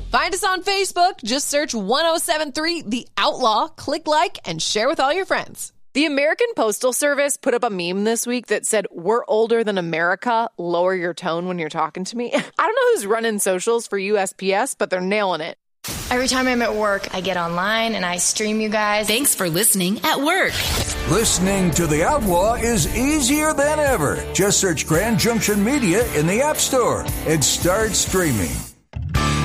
Find us on Facebook. Just search 1073 The Outlaw. Click like and share with all your friends. The American Postal Service put up a meme this week that said, "We're older than America. Lower your tone when you're talking to me." I don't know who's running socials for USPS, but they're nailing it. Every time I'm at work, I get online and I stream you guys. Thanks for listening at work. Listening to The Outlaw is easier than ever. Just search Grand Junction Media in the App Store and start streaming.